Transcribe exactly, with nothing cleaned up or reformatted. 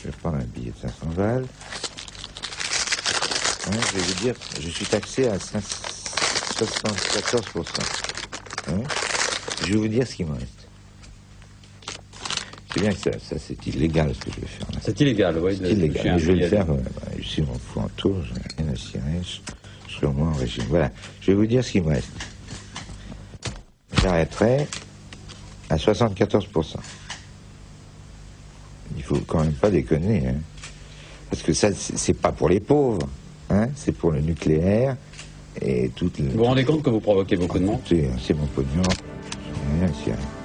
vais prendre un billet de cinq cents balles. Hein, je vais vous dire, je suis taxé à soixante-quatorze pour cent. Hein, je vais vous dire ce qui me reste. C'est bien que ça, ça c'est illégal ce que je vais faire. C'est illégal, oui. C'est illégal, mais je vais le faire. Euh, bah, ici, on fout en tour, je n'ai rien à cirer, je, je serai au moins en régime. Voilà, je vais vous dire ce qui me reste. J'arrêterai à soixante-quatorze pour cent. Il faut quand même pas déconner, hein. Parce que ça, c'est pas pour les pauvres, hein, c'est pour le nucléaire et toutes les... Vous vous rendez compte que vous provoquez beaucoup de monde? C'est mon pognon, rien à cirer.